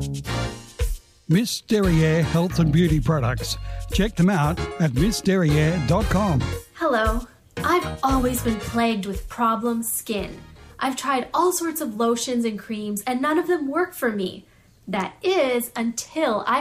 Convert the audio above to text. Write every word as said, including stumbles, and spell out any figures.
Miss Derriere Health and Beauty Products. Check them out at miss derriere dot com. Hello. I've always been plagued with problem skin. I've tried all sorts of lotions and creams and none of them work for me. That is until I